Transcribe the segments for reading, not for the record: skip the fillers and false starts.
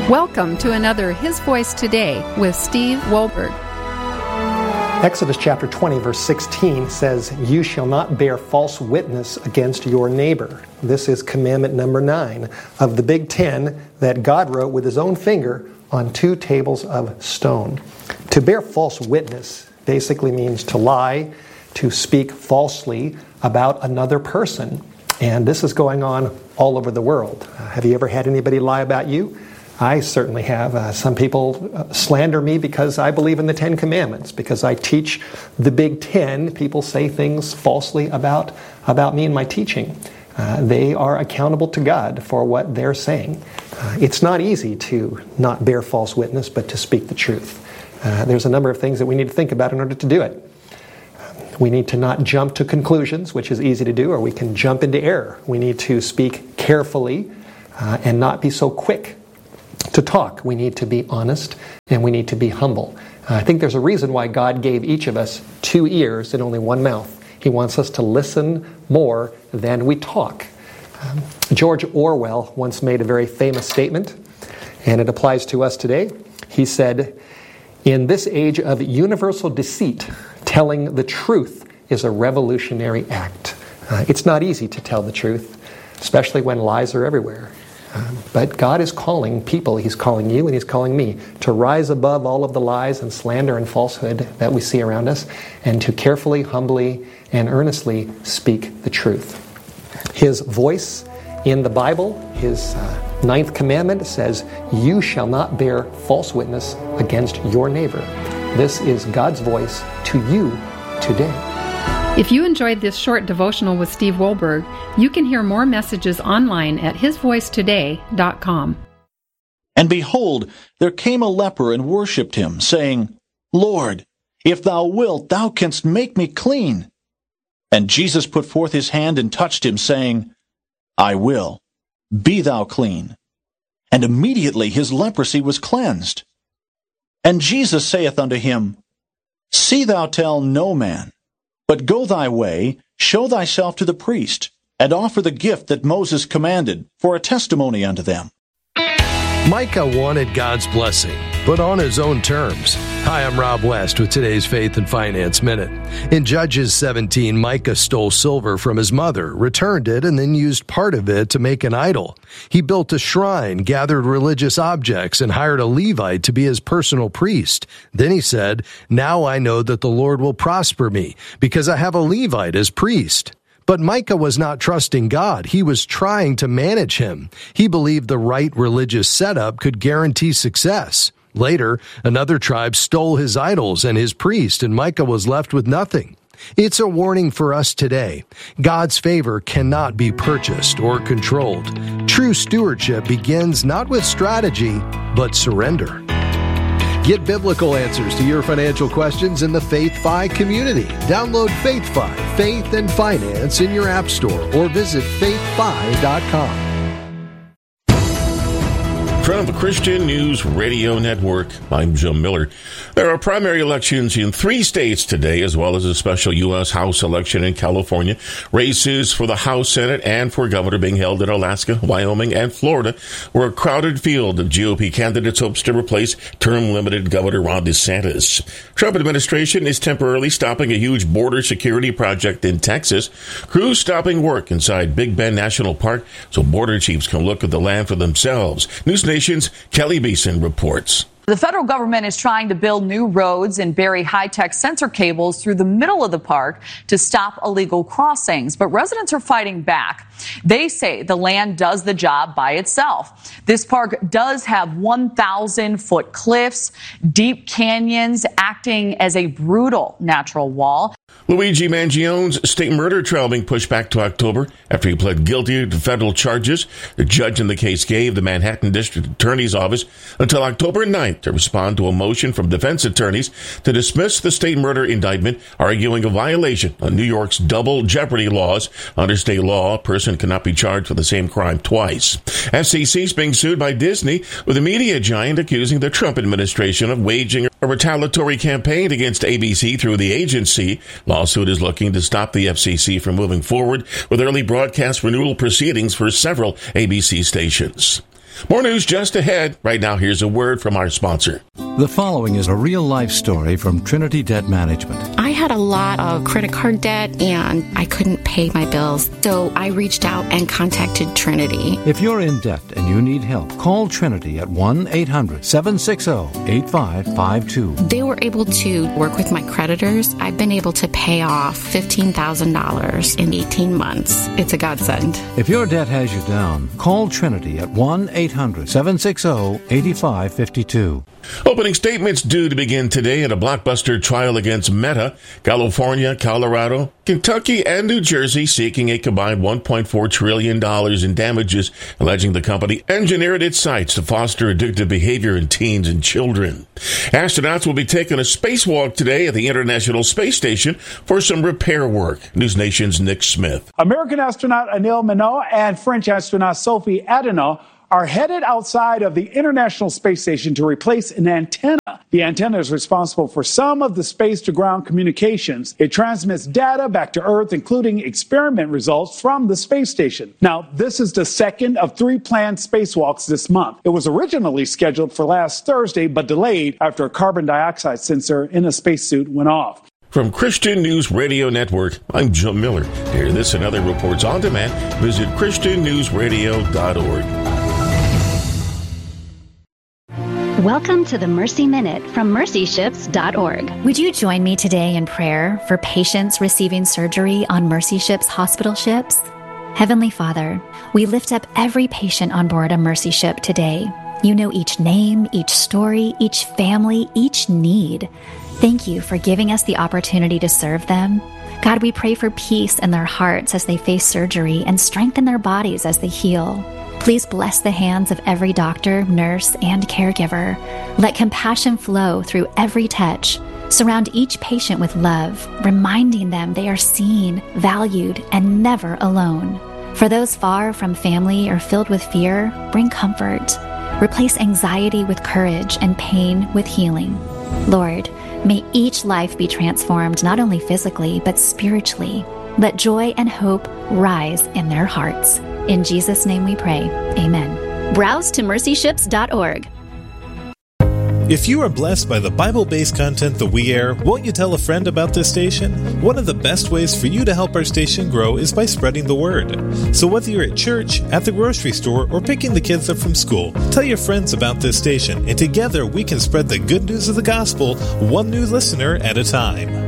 Welcome to another His Voice Today with Steve Wohlberg. Exodus chapter 20, verse 16 says, "You shall not bear false witness against your neighbor." This is commandment number 9 of the Big Ten that God wrote with his own finger on 2 tables of stone. To bear false witness basically means to lie, to speak falsely about another person. And this is going on all over the world. Have you ever had anybody lie about you? I certainly have. Some people slander me because I believe in the 10 Commandments. Because I teach the Big Ten, people say things falsely about me and my teaching. They are accountable to God for what they're saying. It's not easy to not bear false witness, but to speak the truth. There's a number of things that we need to think about in order to do it. We need to not jump to conclusions, which is easy to do, or we can jump into error. We need to speak carefully and not be so quick to talk. We need to be honest and we need to be humble. I think there's a reason why God gave each of us 2 ears and only 1 mouth. He wants us to listen more than we talk. George Orwell once made a very famous statement, and it applies to us today. He said, "In this age of universal deceit, telling the truth is a revolutionary act." It's not easy to tell the truth, especially when lies are everywhere. But God is calling people, He's calling you and He's calling me to rise above all of the lies and slander and falsehood that we see around us and to carefully, humbly, and earnestly speak the truth. His voice in the Bible, His 9th commandment says, "You shall not bear false witness against your neighbor." This is God's voice to you today. If you enjoyed this short devotional with Steve Wohlberg, you can hear more messages online at hisvoicetoday.com. And behold, there came a leper and worshipped him, saying, "Lord, if thou wilt, thou canst make me clean." And Jesus put forth his hand and touched him, saying, "I will, be thou clean." And immediately his leprosy was cleansed. And Jesus saith unto him, "See thou tell no man, but go thy way, show thyself to the priest, and offer the gift that Moses commanded for a testimony unto them." Micah wanted God's blessing, but on his own terms. Hi, I'm Rob West with today's Faith and Finance Minute. In Judges 17, Micah stole silver from his mother, returned it, and then used part of it to make an idol. He built a shrine, gathered religious objects, and hired a Levite to be his personal priest. Then he said, "Now I know that the Lord will prosper me, because I have a Levite as priest." But Micah was not trusting God. He was trying to manage him. He believed the right religious setup could guarantee success. Later, another tribe stole his idols and his priest, and Micah was left with nothing. It's a warning for us today. God's favor cannot be purchased or controlled. True stewardship begins not with strategy, but surrender. Get biblical answers to your financial questions in the FaithFi community. Download FaithFi, Faith and Finance, in your app store or visit faithfi.com. From the Christian News Radio Network, I'm Jim Miller. There are primary elections in 3 states today, as well as a special U.S. House election in California. Races for the House, Senate, and for governor being held in Alaska, Wyoming, and Florida, where a crowded field of GOP candidates hopes to replace term-limited Governor Ron DeSantis. Trump administration is temporarily stopping a huge border security project in Texas. Crews stopping work inside Big Bend National Park so border chiefs can look at the land for themselves. News Nation's Kelly Beeson reports. The federal government is trying to build new roads and bury high-tech sensor cables through the middle of the park to stop illegal crossings. But residents are fighting back. They say the land does the job by itself. This park does have 1,000-foot cliffs, deep canyons acting as a brutal natural wall. Luigi Mangione's state murder trial being pushed back to October after he pled guilty to federal charges. The judge in the case gave the Manhattan District Attorney's Office until October 9th to respond to a motion from defense attorneys to dismiss the state murder indictment, arguing a violation of New York's double jeopardy laws. Under state law, a person cannot be charged for the same crime twice. FCC is being sued by Disney, with the media giant accusing the Trump administration of waging a retaliatory campaign against ABC through the agency. Lawsuit is looking to stop the FCC from moving forward with early broadcast renewal proceedings for several ABC stations. More news just ahead. Right now, here's a word from our sponsor. The following is a real-life story from Trinity Debt Management. I had a lot of credit card debt, and I couldn't pay my bills, so I reached out and contacted Trinity. If you're in debt and you need help, call Trinity at 1-800-760-8552. They were able to work with my creditors. I've been able to pay off $15,000 in 18 months. It's a godsend. If your debt has you down, call Trinity at 1-800-760-8552. Opening statements due to begin today in a blockbuster trial against Meta. California, Colorado, Kentucky, and New Jersey seeking a combined $1.4 trillion in damages, alleging the company engineered its sites to foster addictive behavior in teens and children. Astronauts will be taking a spacewalk today at the International Space Station for some repair work. News Nation's Nick Smith. American astronaut Anil Minow and French astronaut Sophie Adenau are headed outside of the International Space Station to replace an antenna. The antenna is responsible for some of the space-to-ground communications. It transmits data back to Earth, including experiment results from the space station. Now, this is the second of 3 planned spacewalks this month. It was originally scheduled for last Thursday, but delayed after a carbon dioxide sensor in a spacesuit went off. From Christian News Radio Network, I'm Jim Miller. To hear this and other reports on demand, visit ChristianNewsRadio.org. Welcome to the Mercy Minute from MercyShips.org. Would you join me today in prayer for patients receiving surgery on Mercy Ships hospital ships? Heavenly Father, we lift up every patient on board a Mercy Ship today. You know each name, each story, each family, each need. Thank you for giving us the opportunity to serve them. God, we pray for peace in their hearts as they face surgery and strengthen their bodies as they heal. Please bless the hands of every doctor, nurse, and caregiver. Let compassion flow through every touch. Surround each patient with love, reminding them they are seen, valued, and never alone. For those far from family or filled with fear, bring comfort. Replace anxiety with courage and pain with healing. Lord, may each life be transformed not only physically, but spiritually. Let joy and hope rise in their hearts. In Jesus' name we pray. Amen. Browse to MercyShips.org. If you are blessed by the Bible-based content that we air, won't you tell a friend about this station? One of the best ways for you to help our station grow is by spreading the word. So whether you're at church, at the grocery store, or picking the kids up from school, tell your friends about this station, and together we can spread the good news of the gospel, one new listener at a time.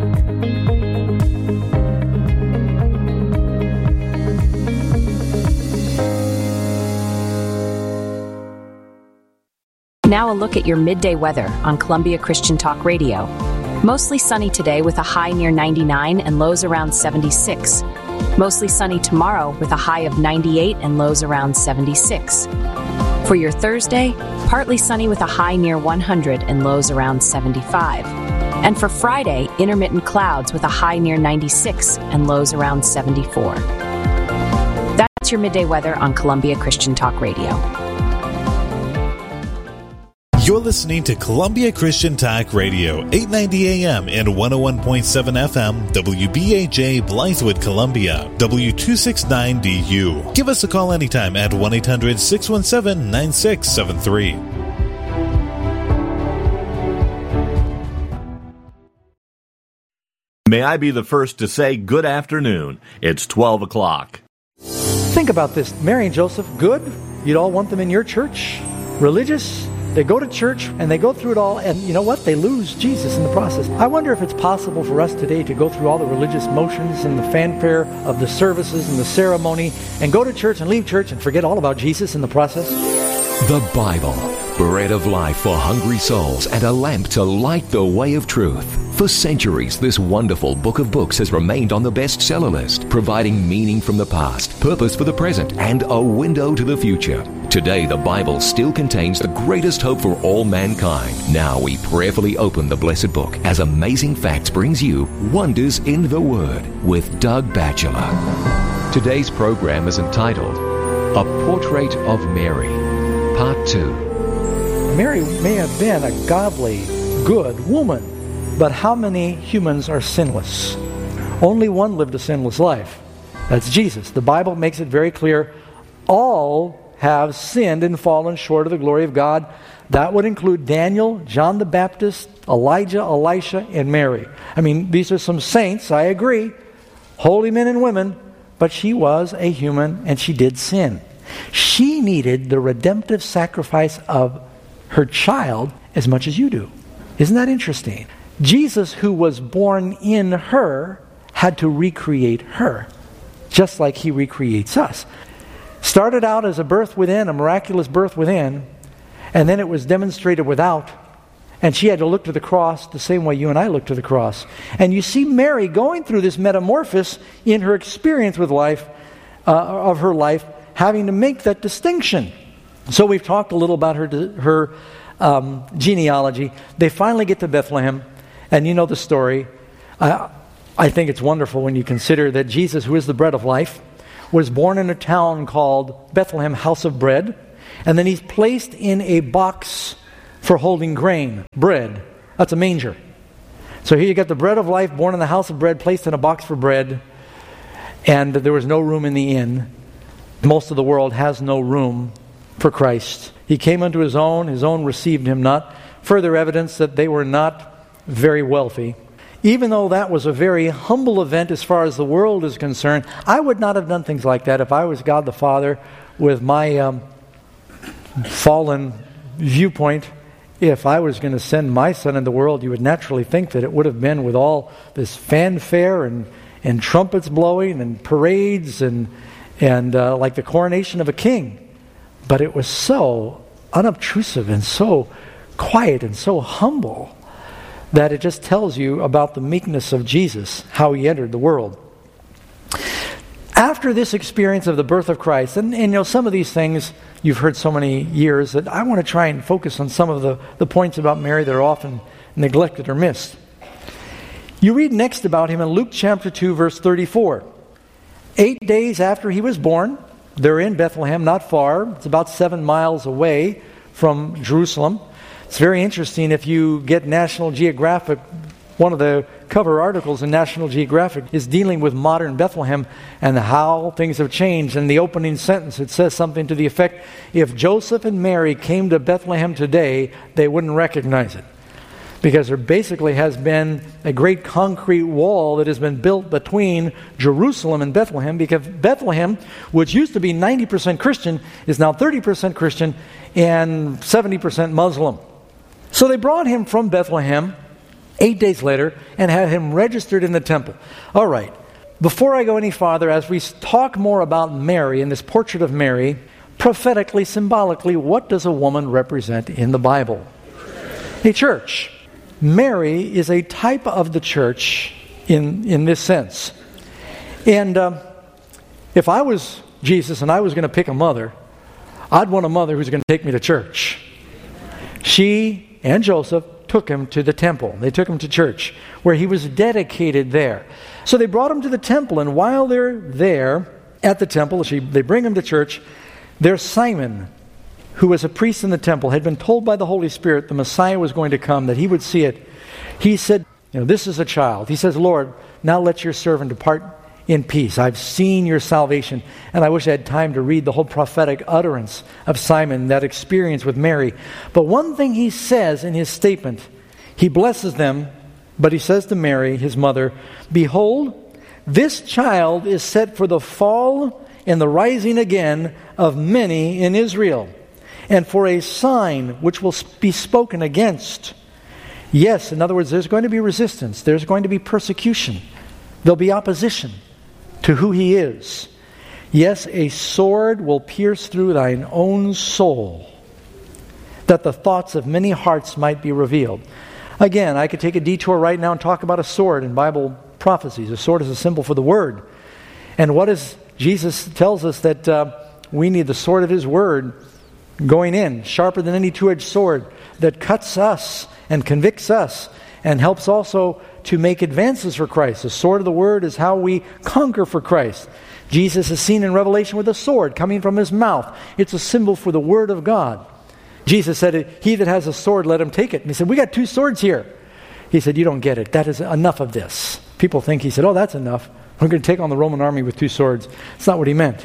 Now a look at your midday weather on Columbia Christian Talk Radio. Mostly sunny today with a high near 99 and lows around 76. Mostly sunny tomorrow with a high of 98 and lows around 76. For your Thursday, partly sunny with a high near 100 and lows around 75. And for Friday, intermittent clouds with a high near 96 and lows around 74. That's your midday weather on Columbia Christian Talk Radio. You're listening to Columbia Christian Talk Radio, 890 AM and 101.7 FM, WBAJ Blythewood, Columbia, W269DU. Give us a call anytime at 1-800-617-9673. May I be the first to say good afternoon. It's 12 o'clock. Think about this. Mary and Joseph, good? You'd all want them in your church? Religious? They go to church and they go through it all, and you know what? They lose Jesus in the process. I wonder if it's possible for us today to go through all the religious motions and the fanfare of the services and the ceremony and go to church and leave church and forget all about Jesus in the process. The Bible, bread of life for hungry souls and a lamp to light the way of truth. For centuries, this wonderful book of books has remained on the bestseller list, providing meaning from the past, purpose for the present, and a window to the future. Today, the Bible still contains the greatest hope for all mankind. Now we prayerfully open the blessed book as Amazing Facts brings you Wonders in the Word with Doug Batchelor. Today's program is entitled A Portrait of Mary, Part 2. Mary may have been a godly, good woman, but how many humans are sinless? Only one lived a sinless life. That's Jesus. The Bible makes it very clear all have sinned and fallen short of the glory of God. That would include Daniel, John the Baptist, Elijah, Elisha, and Mary. I mean, these are some saints, I agree, holy men and women, but she was a human and she did sin. She needed the redemptive sacrifice of her child as much as you do. Isn't that interesting? Jesus, who was born in her, had to recreate her, just like he recreates us. Started out as a birth within, a miraculous birth within, and then it was demonstrated without. And she had to look to the cross the same way you and I look to the cross. And you see Mary going through this metamorphosis in her experience with life, of her life, having to make that distinction. So we've talked a little about her genealogy. They finally get to Bethlehem, and you know the story. I think it's wonderful when you consider that Jesus, who is the bread of life, was born in a town called Bethlehem, House of Bread, and then he's placed in a box for holding grain, bread. That's a manger. So here you got the bread of life, born in the house of bread, placed in a box for bread, and there was no room in the inn. Most of the world has no room for Christ. He came unto his own received him not. Further evidence that they were not very wealthy. Even though that was a very humble event as far as the world is concerned, I would not have done things like that if I was God the Father with my fallen viewpoint. If I was going to send my son in the world, you would naturally think that it would have been with all this fanfare and trumpets blowing and parades and like the coronation of a king. But it was so unobtrusive and so quiet and so humble that it just tells you about the meekness of Jesus, how he entered the world. After this experience of the birth of Christ, and you know, some of these things you've heard so many years that I want to try and focus on some of the points about Mary that are often neglected or missed. You read next about him in Luke chapter 2, verse 34. 8 days after he was born, they're in Bethlehem, not far. It's about 7 miles away from Jerusalem. It's very interesting if you get National Geographic. One of the cover articles in National Geographic is dealing with modern Bethlehem and how things have changed. In the opening sentence, it says something to the effect, if Joseph and Mary came to Bethlehem today, they wouldn't recognize it. Because there basically has been a great concrete wall that has been built between Jerusalem and Bethlehem, because Bethlehem, which used to be 90% Christian, is now 30% Christian and 70% Muslim. So they brought him from Bethlehem 8 days later and had him registered in the temple. All right, before I go any farther, as we talk more about Mary and this portrait of Mary, prophetically, symbolically, what does a woman represent in the Bible? A church. Mary is a type of the church in this sense. And if I was Jesus and I was going to pick a mother, I'd want a mother who's going to take me to church. She and Joseph took him to the temple. They took him to church, where he was dedicated there. So they brought him to the temple, and while they're there at the temple, they bring him to church, there's Simon, who was a priest in the temple, had been told by the Holy Spirit the Messiah was going to come, that he would see it. He said, this is a child. He says, Lord, now let your servant depart in peace. I've seen your salvation. And I wish I had time to read the whole prophetic utterance of Simon, that experience with Mary. But one thing he says in his statement, he blesses them, but he says to Mary, his mother, behold, this child is set for the fall and the rising again of many in Israel, and for a sign which will be spoken against. Yes, in other words, there's going to be resistance. There's going to be persecution. There'll be opposition to who he is. Yes, a sword will pierce through thine own soul, that the thoughts of many hearts might be revealed. Again, I could take a detour right now and talk about a sword in Bible prophecies. A sword is a symbol for the Word. And what is Jesus tells us that we need the sword of his Word going in, sharper than any two-edged sword, that cuts us and convicts us and helps also to make advances for Christ. The sword of the Word is how we conquer for Christ. Jesus is seen in Revelation with a sword coming from his mouth. It's a symbol for the Word of God. Jesus said, he that has a sword, let him take it. And he said, we got 2 swords here. He said, you don't get it. That is enough of this. People think he said, oh, that's enough. We're going to take on the Roman army with 2 swords. It's not what he meant.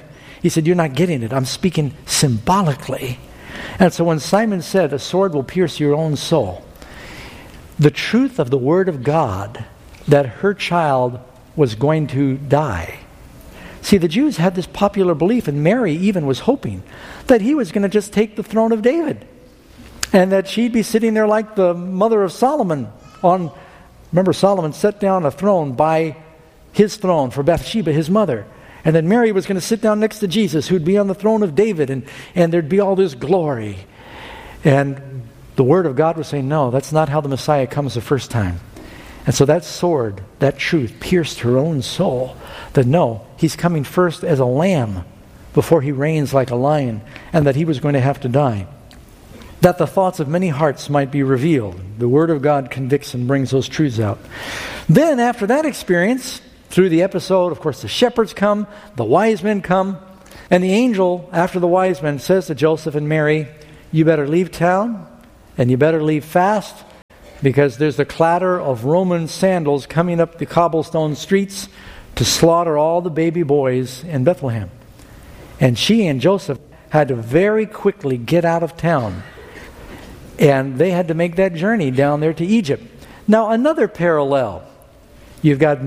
He said, you're not getting it. I'm speaking symbolically. And so when Simon said, a sword will pierce your own soul, the truth of the Word of God, that her child was going to die. See, the Jews had this popular belief, and Mary even was hoping that he was going to just take the throne of David, and that she'd be sitting there like the mother of Solomon remember, Solomon set down a throne by his throne for Bathsheba, his mother. And then Mary was going to sit down next to Jesus, who'd be on the throne of David, and there'd be all this glory. And the Word of God was saying, no, that's not how the Messiah comes the first time. And so that sword, that truth, pierced her own soul. That no, he's coming first as a lamb before he reigns like a lion, and that he was going to have to die. That the thoughts of many hearts might be revealed. The Word of God convicts and brings those truths out. Then after that experience, through the episode, of course, the shepherds come, the wise men come, and the angel, after the wise men, says to Joseph and Mary, you better leave town, and you better leave fast, because there's the clatter of Roman sandals coming up the cobblestone streets to slaughter all the baby boys in Bethlehem. And she and Joseph had to very quickly get out of town. And they had to make that journey down there to Egypt. Now, another parallel. You've got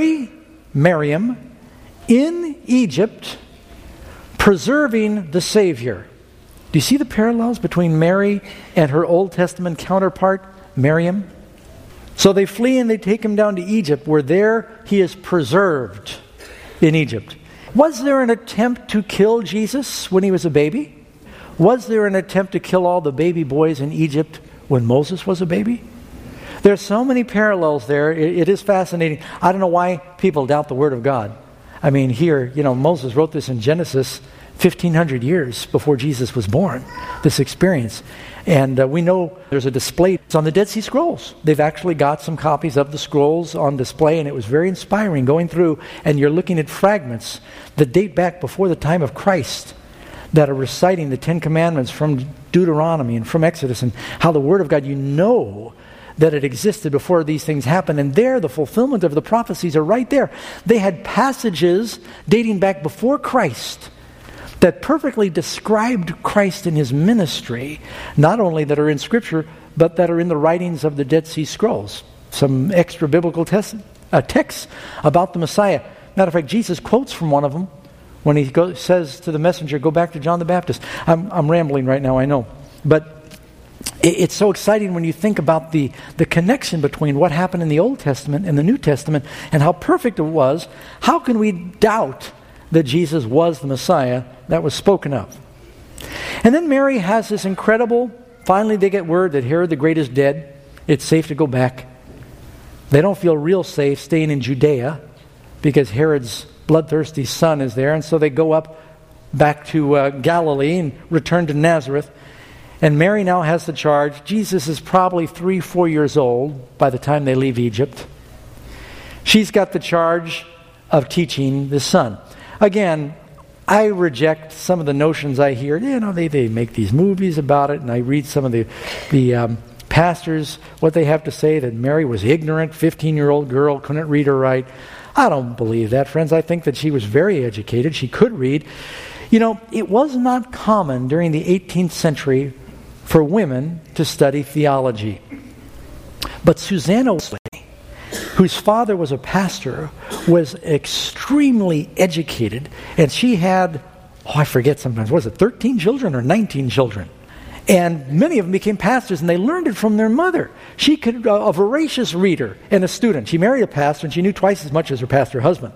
Miriam, in Egypt, preserving the Savior. Do you see the parallels between Mary and her Old Testament counterpart, Miriam? So they flee and they take him down to Egypt, where there he is preserved in Egypt. Was there an attempt to kill Jesus when he was a baby? Was there an attempt to kill all the baby boys in Egypt when Moses was a baby? There's so many parallels there. It is fascinating. I don't know why people doubt the Word of God. I mean, here, Moses wrote this in Genesis 1,500 years before Jesus was born, this experience. And we know there's a display. It's on the Dead Sea Scrolls. They've actually got some copies of the scrolls on display, and it was very inspiring going through, and you're looking at fragments that date back before the time of Christ, that are reciting the Ten Commandments from Deuteronomy and from Exodus, and how the Word of God, that it existed before these things happened. And there, the fulfillment of the prophecies are right there. They had passages dating back before Christ that perfectly described Christ in his ministry, not only that are in Scripture, but that are in the writings of the Dead Sea Scrolls. Some extra biblical texts about the Messiah. Matter of fact, Jesus quotes from one of them, when he says to the messenger, go back to John the Baptist. I'm rambling right now, I know. But it's so exciting when you think about the connection between what happened in the Old Testament and the New Testament and how perfect it was. How can we doubt that Jesus was the Messiah that was spoken of? And then Mary has this incredible, finally they get word that Herod the Great is dead. It's safe to go back. They don't feel real safe staying in Judea because Herod's bloodthirsty son is there, and so they go up back to Galilee and return to Nazareth. And Mary now has the charge. Jesus is probably 3-4 years old by the time they leave Egypt. She's got the charge of teaching the son. Again, I reject some of the notions I hear. They make these movies about it, and I read some of the pastors, what they have to say, that Mary was ignorant, 15-year-old girl, couldn't read or write. I don't believe that, friends. I think that she was very educated. She could read. It was not common during the 18th century for women to study theology. But Susanna Wesley, whose father was a pastor, was extremely educated. And she had, I forget sometimes, was it 13 children or 19 children? And many of them became pastors, and they learned it from their mother. She could, a voracious reader and a student. She married a pastor, and she knew twice as much as her pastor husband.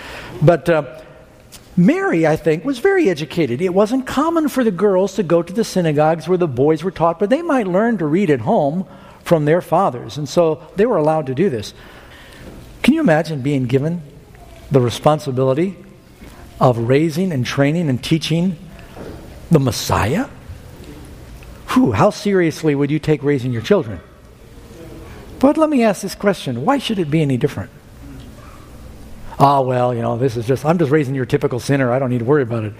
But Mary, I think, was very educated. It wasn't common for the girls to go to the synagogues where the boys were taught, but they might learn to read at home from their fathers. And so they were allowed to do this. Can you imagine being given the responsibility of raising and training and teaching the Messiah? How seriously would you take raising your children? But let me ask this question. Why should it be any different? I'm just raising your typical sinner. I don't need to worry about it.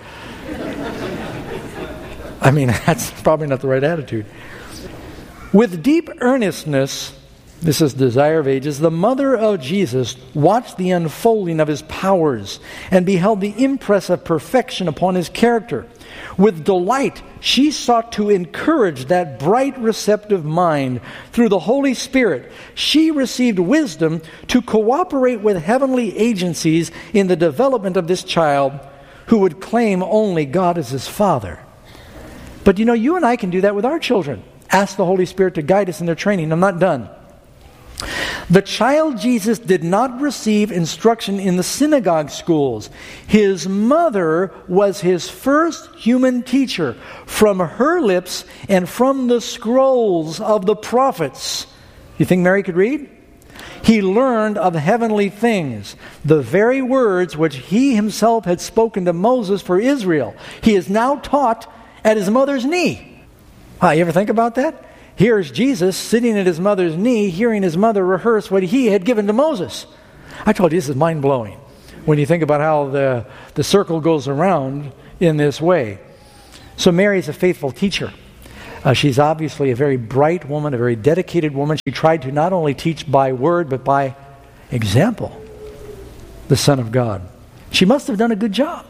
I mean, that's probably not the right attitude. With deep earnestness, this is Desire of Ages, the mother of Jesus watched the unfolding of his powers and beheld the impress of perfection upon his character. With delight, she sought to encourage that bright, receptive mind. Through the Holy Spirit, she received wisdom to cooperate with heavenly agencies in the development of this child who would claim only God as his Father. But you and I can do that with our children. Ask the Holy Spirit to guide us in their training. I'm not done. The child Jesus did not receive instruction in the synagogue schools. His mother was his first human teacher. From her lips and from the scrolls of the prophets. You think Mary could read? He learned of heavenly things, the very words which he himself had spoken to Moses for Israel. He is now taught at his mother's knee. You ever think about that? Here's Jesus sitting at his mother's knee, hearing his mother rehearse what he had given to Moses. I told you, this is mind-blowing when you think about how the circle goes around in this way. So Mary's a faithful teacher. She's obviously a very bright woman, a very dedicated woman. She tried to not only teach by word, but by example, the Son of God. She must have done a good job.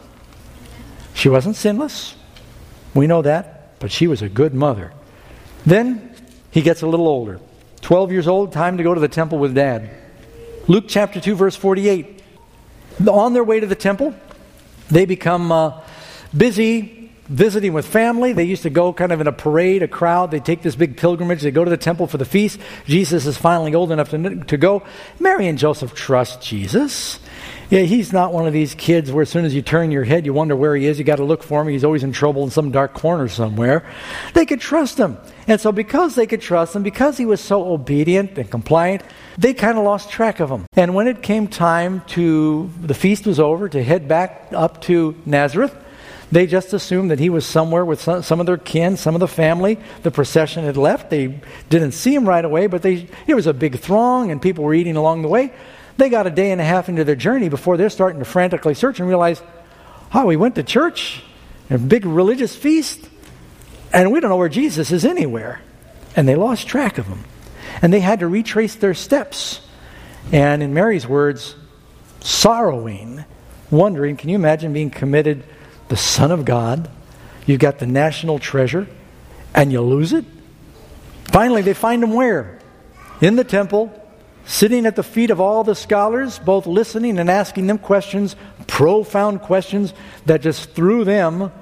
She wasn't sinless. We know that, but she was a good mother. Then he gets a little older. 12 years old, time to go to the temple with Dad. Luke chapter 2, verse 48. On their way to the temple, they become busy visiting with family. They used to go kind of in a parade, a crowd. They take this big pilgrimage. They go to the temple for the feast. Jesus is finally old enough to go. Mary and Joseph trust Jesus. Yeah, he's not one of these kids where as soon as you turn your head, you wonder where he is. You got to look for him. He's always in trouble in some dark corner somewhere. They could trust him. And so because they could trust him, because he was so obedient and compliant, they kind of lost track of him. And when it came time the feast was over, to head back up to Nazareth, they just assumed that he was somewhere with some of their kin, some of the family. The procession had left. They didn't see him right away, but it was a big throng and people were eating along the way. They got a day and a half into their journey before they're starting to frantically search and realize, we went to church, a big religious feast, and we don't know where Jesus is anywhere. And they lost track of him. And they had to retrace their steps. And in Mary's words, sorrowing, wondering, can you imagine being committed the Son of God? You've got the national treasure, and you lose it? Finally, they find him where? In the temple, sitting at the feet of all the scholars, both listening and asking them questions, profound questions that just threw them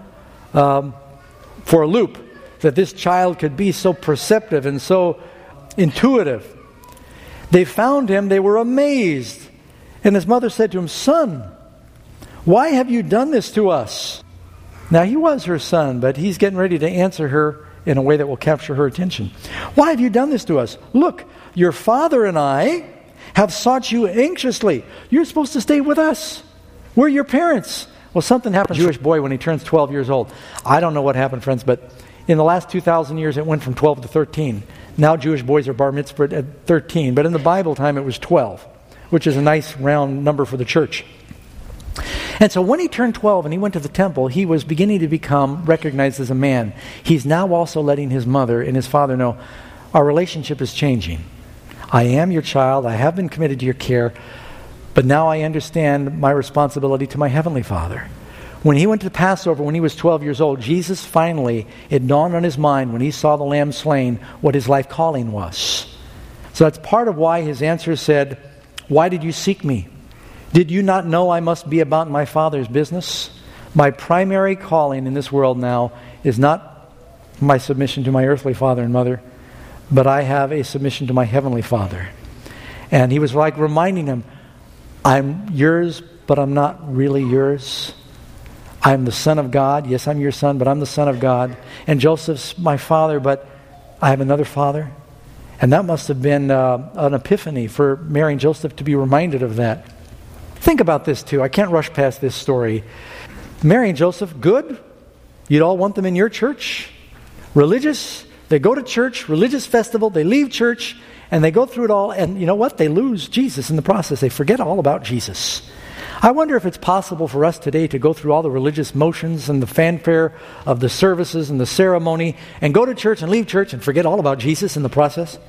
for a loop, that this child could be so perceptive and so intuitive. They found him, they were amazed. And his mother said to him, "Son, why have you done this to us?" Now he was her son, but he's getting ready to answer her in a way that will capture her attention. "Why have you done this to us? Look, your father and I have sought you anxiously. You're supposed to stay with us. We're your parents." Well, something happened to a Jewish boy when he turns 12 years old. I don't know what happened, friends, but in the last 2,000 years it went from 12 to 13. Now Jewish boys are bar mitzvah at 13, but in the Bible time it was 12, which is a nice round number for the church. And so when he turned 12 and he went to the temple, he was beginning to become recognized as a man. He's now also letting his mother and his father know, our relationship is changing. I am your child. I have been committed to your care. But now I understand my responsibility to my Heavenly Father. When he went to the Passover when he was 12 years old, Jesus finally, it dawned on his mind when he saw the lamb slain what his life calling was. So that's part of why his answer said, "Why did you seek me? Did you not know I must be about my Father's business? My primary calling in this world now is not my submission to my earthly father and mother, but I have a submission to my Heavenly Father." And he was like reminding him, I'm yours, but I'm not really yours. I'm the Son of God. Yes, I'm your son, but I'm the Son of God. And Joseph's my father, but I have another father. And that must have been an epiphany for Mary and Joseph to be reminded of that. Think about this too. I can't rush past this story. Mary and Joseph, good. You'd all want them in your church. Religious. They go to church, religious festival. They leave church, and they go through it all. And you know what? They lose Jesus in the process. They forget all about Jesus. I wonder if it's possible for us today to go through all the religious motions and the fanfare of the services and the ceremony and go to church and leave church and forget all about Jesus in the process.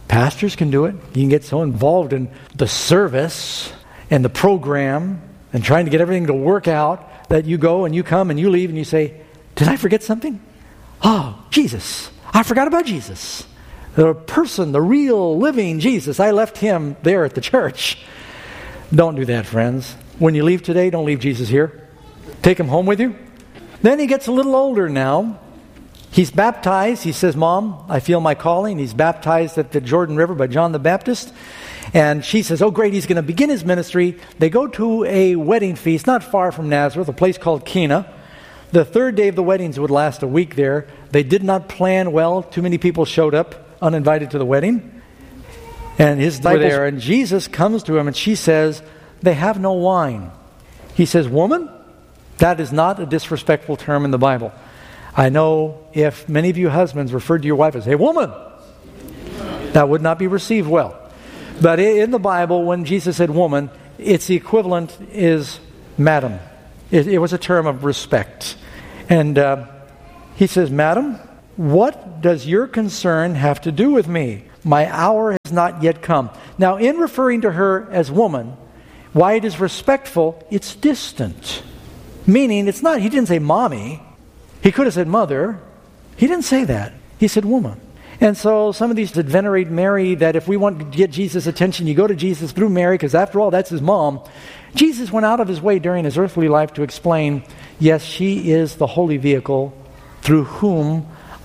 Pastors can do it. You can get so involved in the service and the program and trying to get everything to work out that you go and you come and you leave and you say, did I forget something? Oh, Jesus. I forgot about Jesus. The person, the real living Jesus. I left him there at the church. Don't do that, friends. When you leave today, don't leave Jesus here. Take him home with you. Then he gets a little older now. He's baptized. He says, Mom, I feel my calling. He's baptized at the Jordan River by John the Baptist. And she says, oh, great, he's going to begin his ministry. They go to a wedding feast not far from Nazareth, a place called Cana. The third day of the weddings would last a week there. They did not plan well. Too many people showed up uninvited to the wedding. And his disciples were there. And Jesus comes to him and she says, they have no wine. He says, woman, that is not a disrespectful term in the Bible. I know if many of you husbands referred to your wife as, hey, woman, that would not be received well. But in the Bible, when Jesus said woman, it's the equivalent is madam. It was a term of respect. And he says, Madam, what does your concern have to do with me? My hour has not yet come. Now, in referring to her as woman, why it is respectful, it's distant. Meaning, it's not, he didn't say mommy. He could have said mother. He didn't say that. He said woman. And so some of these that venerate Mary, that if we want to get Jesus' attention, you go to Jesus through Mary, because after all, that's his mom. Jesus went out of his way during his earthly life to explain, yes, she is the holy vehicle through whom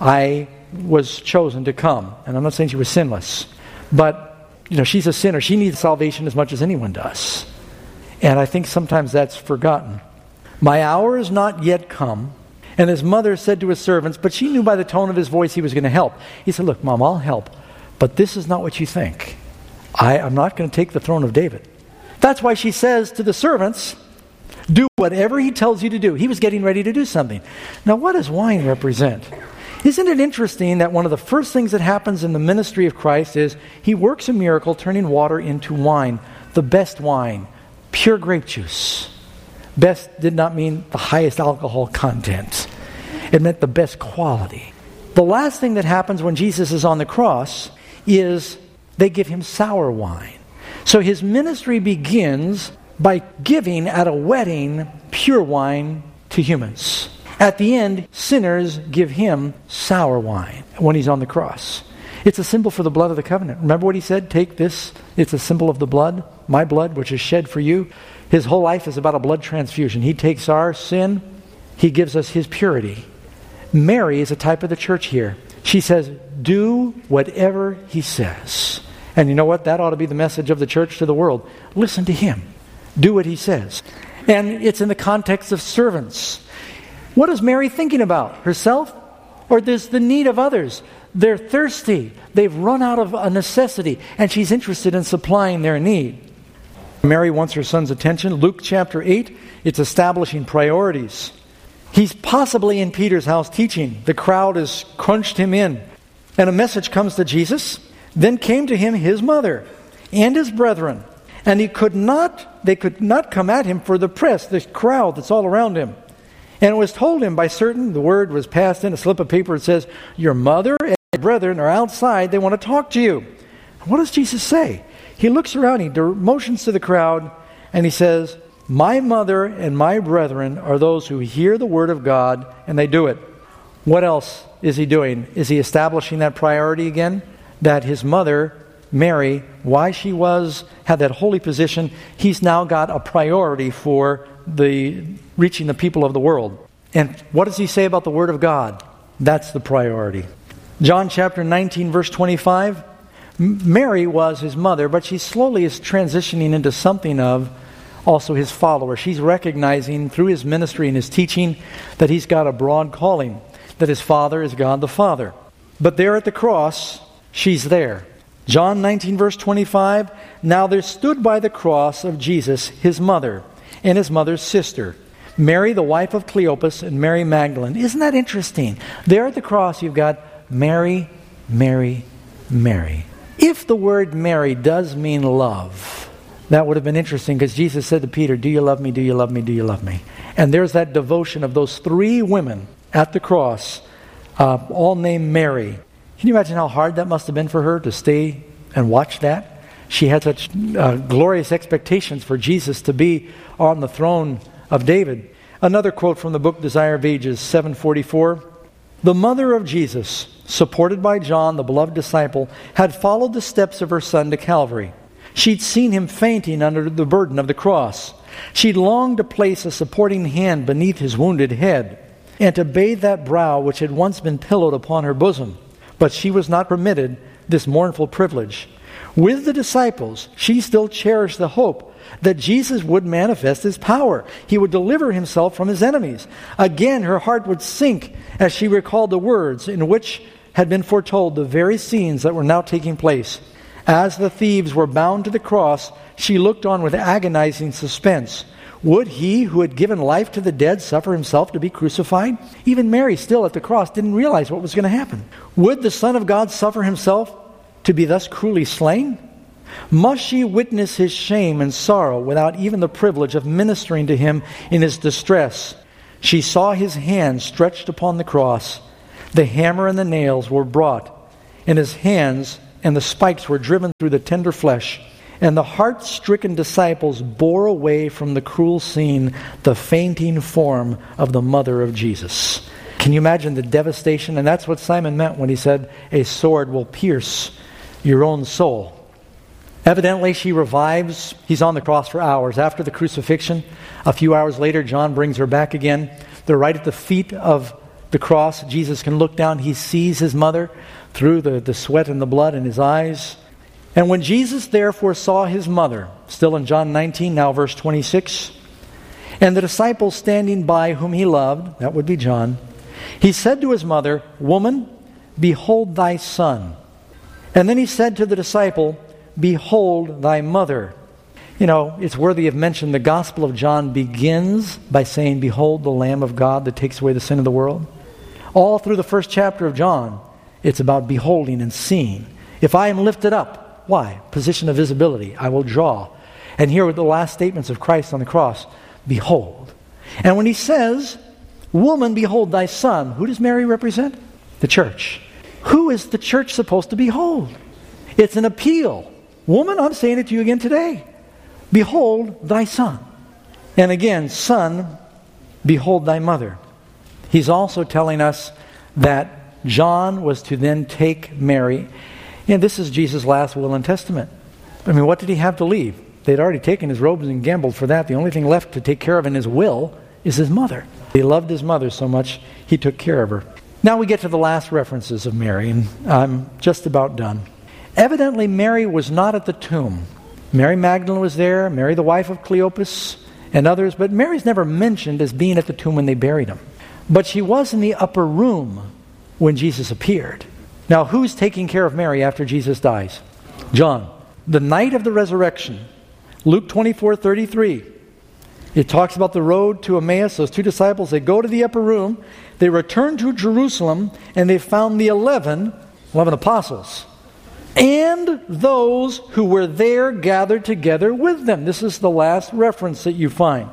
I was chosen to come. And I'm not saying she was sinless, but she's a sinner. She needs salvation as much as anyone does. And I think sometimes that's forgotten. My hour is not yet come. And his mother said to his servants, but she knew by the tone of his voice he was going to help. He said, look, Mom, I'll help, but this is not what you think. I'm not going to take the throne of David. That's why she says to the servants, do whatever he tells you to do. He was getting ready to do something. Now, what does wine represent? Isn't it interesting that one of the first things that happens in the ministry of Christ is he works a miracle turning water into wine, the best wine, pure grape juice. Best did not mean the highest alcohol content. It meant the best quality. The last thing that happens when Jesus is on the cross is they give him sour wine. So his ministry begins by giving at a wedding pure wine to humans. At the end, sinners give him sour wine when he's on the cross. It's a symbol for the blood of the covenant. Remember what he said? Take this. It's a symbol of the blood, my blood, which is shed for you. His whole life is about a blood transfusion. He takes our sin. He gives us his purity. Mary is a type of the church here. She says, do whatever he says. And you know what? That ought to be the message of the church to the world. Listen to him. Do what he says. And it's in the context of servants. What is Mary thinking about? Herself? Or there's the need of others? They're thirsty. They've run out of a necessity. And she's interested in supplying their need. Mary wants her son's attention. Luke chapter 8, it's establishing priorities. He's possibly in Peter's house teaching. The crowd has crunched him in. And a message comes to Jesus. Then came to him his mother and his brethren. And they could not come at him for the press, the crowd that's all around him. And it was told him by certain, the word was passed in a slip of paper. It says, your mother and your brethren are outside. They want to talk to you. What does Jesus say? He looks around, he motions to the crowd, and he says, my mother and my brethren are those who hear the word of God, and they do it. What else is he doing? Is he establishing that priority again? That his mother, Mary, why she had that holy position, he's now got a priority for reaching the people of the world. And what does he say about the word of God? That's the priority. John chapter 19, verse 25. Mary was his mother, but she slowly is transitioning into something of also his follower. She's recognizing through his ministry and his teaching that he's got a broad calling, that his Father is God the Father. But there at the cross, she's there. John 19, verse 25, now there stood by the cross of Jesus his mother and his mother's sister, Mary, the wife of Cleopas, and Mary Magdalene. Isn't that interesting? There at the cross, you've got Mary, Mary, Mary. If the word Mary does mean love, that would have been interesting, because Jesus said to Peter, do you love me, do you love me, do you love me? And there's that devotion of those three women at the cross, all named Mary. Can you imagine how hard that must have been for her to stay and watched that. She had such glorious expectations for Jesus to be on the throne of David. Another quote from the book Desire of Ages, 744. The mother of Jesus, supported by John, the beloved disciple, had followed the steps of her son to Calvary. She'd seen him fainting under the burden of the cross. She'd longed to place a supporting hand beneath his wounded head and to bathe that brow which had once been pillowed upon her bosom. But she was not permitted this mournful privilege. With the disciples, she still cherished the hope that Jesus would manifest his power. He would deliver himself from his enemies. Again, her heart would sink as she recalled the words in which had been foretold the very scenes that were now taking place. As the thieves were bound to the cross, she looked on with agonizing suspense. Would he who had given life to the dead suffer himself to be crucified? Even Mary, still at the cross, didn't realize what was going to happen. Would the Son of God suffer himself to be thus cruelly slain? Must she witness his shame and sorrow without even the privilege of ministering to him in his distress? She saw his hands stretched upon the cross. The hammer and the nails were brought, and his hands and the spikes were driven through the tender flesh. And the heart-stricken disciples bore away from the cruel scene the fainting form of the mother of Jesus. Can you imagine the devastation? And that's what Simon meant when he said, a sword will pierce your own soul. Evidently, she revives. He's on the cross for hours. After the crucifixion, a few hours later, John brings her back again. They're right at the feet of the cross. Jesus can look down. He sees his mother through the sweat and the blood in his eyes. And when Jesus therefore saw his mother, still in John 19, now verse 26, and the disciples standing by whom he loved, that would be John, he said to his mother, Woman, behold thy son. And then he said to the disciple, Behold thy mother. You know, it's worthy of mention. The Gospel of John begins by saying, Behold the Lamb of God that takes away the sin of the world. All through the first chapter of John, it's about beholding and seeing. If I am lifted up, why? Position of visibility. I will draw. And here with the last statements of Christ on the cross, behold. And when he says, Woman, behold thy son, who does Mary represent? The church. Who is the church supposed to behold? It's an appeal. Woman, I'm saying it to you again today. Behold thy son. And again, son, behold thy mother. He's also telling us that John was to then take Mary. And this is Jesus' last will and testament. I mean, what did he have to leave? They'd already taken his robes and gambled for that. The only thing left to take care of in his will is his mother. He loved his mother so much, he took care of her. Now we get to the last references of Mary, and I'm just about done. Evidently, Mary was not at the tomb. Mary Magdalene was there, Mary the wife of Cleopas, and others, but Mary's never mentioned as being at the tomb when they buried him. But she was in the upper room when Jesus appeared. Now, who's taking care of Mary after Jesus dies? John. The night of the resurrection, Luke 24:33. It talks about the road to Emmaus. Those two disciples, they go to the upper room. They return to Jerusalem, and they found the 11 apostles. And those who were there gathered together with them. This is the last reference that you find.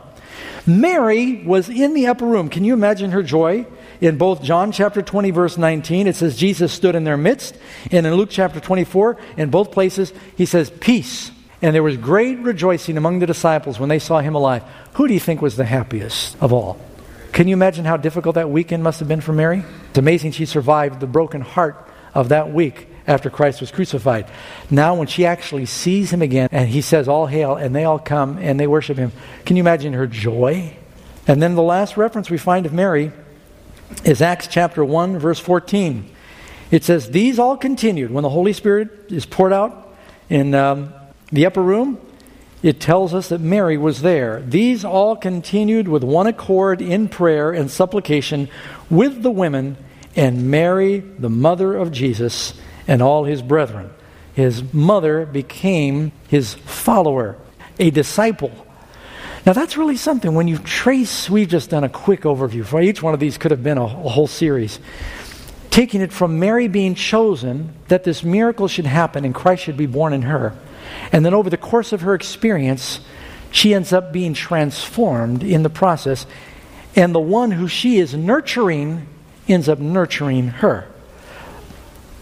Mary was in the upper room. Can you imagine her joy? In both John chapter 20, verse 19, it says Jesus stood in their midst. And in Luke chapter 24, in both places, he says, Peace. And there was great rejoicing among the disciples when they saw him alive. Who do you think was the happiest of all? Can you imagine how difficult that weekend must have been for Mary? It's amazing she survived the broken heart of that week after Christ was crucified. Now when she actually sees him again, and he says, All hail, and they all come and they worship him. Can you imagine her joy? And then the last reference we find of Mary is Acts chapter 1, verse 14. It says, These all continued. When the Holy Spirit is poured out in the upper room, it tells us that Mary was there. These all continued with one accord in prayer and supplication with the women and Mary, the mother of Jesus, and all his brethren. His mother became his follower, a disciple. Now that's really something. When you trace, we've just done a quick overview. For each one of these could have been a whole series. Taking it from Mary being chosen, that this miracle should happen and Christ should be born in her. And then over the course of her experience, she ends up being transformed in the process. And the one who she is nurturing ends up nurturing her.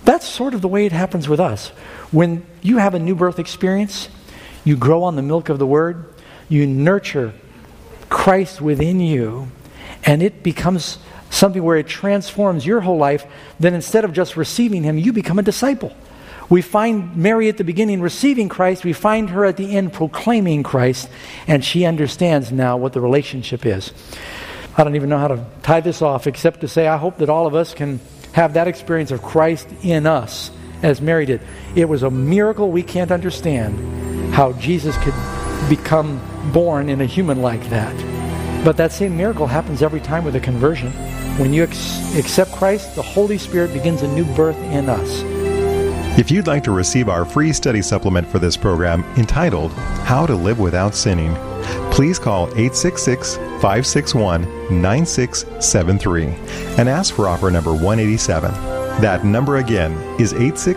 That's sort of the way it happens with us. When you have a new birth experience, you grow on the milk of the Word, you nurture Christ within you, and it becomes something where it transforms your whole life. Then instead of just receiving Him, you become a disciple. We find Mary at the beginning receiving Christ. We find her at the end proclaiming Christ, and she understands now what the relationship is. I don't even know how to tie this off except to say I hope that all of us can have that experience of Christ in us as Mary did. It was a miracle we can't understand how Jesus could become born in a human like that. But that same miracle happens every time with a conversion. When you accept Christ, the Holy Spirit begins a new birth in us. If you'd like to receive our free study supplement for this program entitled How to Live Without Sinning, please call 866-561-9673 and ask for offer number 187. That number again is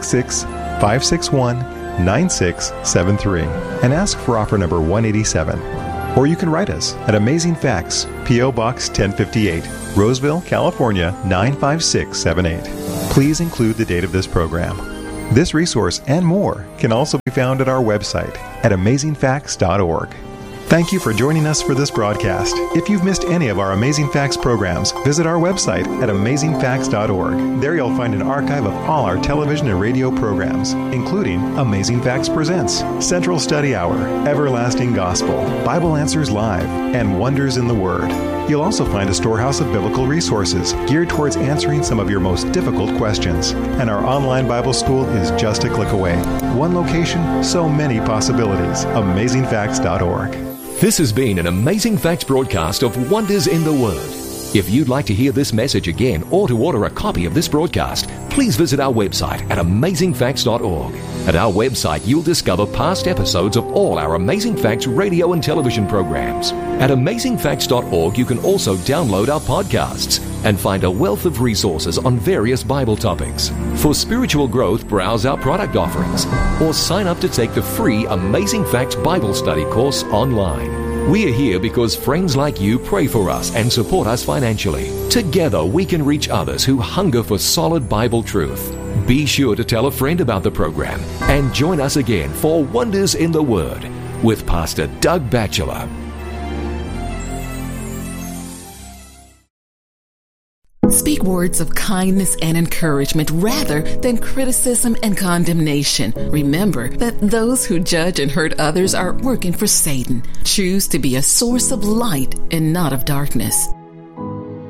866-561-9673 and ask for offer number 187. Or you can write us at Amazing Facts, P.O. Box 1058, Roseville, California 95678. Please include the date of this program. This resource and more can also be found at our website at amazingfacts.org. Thank you for joining us for this broadcast. If you've missed any of our Amazing Facts programs, visit our website at amazingfacts.org. There you'll find an archive of all our television and radio programs, including Amazing Facts Presents, Central Study Hour, Everlasting Gospel, Bible Answers Live, and Wonders in the Word. You'll also find a storehouse of biblical resources geared towards answering some of your most difficult questions. And our online Bible school is just a click away. One location, so many possibilities. AmazingFacts.org. This has been an Amazing Facts broadcast of Wonders in the Word. If you'd like to hear this message again or to order a copy of this broadcast, please visit our website at amazingfacts.org. At our website, you'll discover past episodes of all our Amazing Facts radio and television programs. At amazingfacts.org, you can also download our podcasts and find a wealth of resources on various Bible topics. For spiritual growth, browse our product offerings or sign up to take the free Amazing Facts Bible Study course online. We are here because friends like you pray for us and support us financially. Together, we can reach others who hunger for solid Bible truth. Be sure to tell a friend about the program and join us again for Wonders in the Word with Pastor Doug Batchelor. Speak words of kindness and encouragement rather than criticism and condemnation. Remember that those who judge and hurt others are working for Satan. Choose to be a source of light and not of darkness.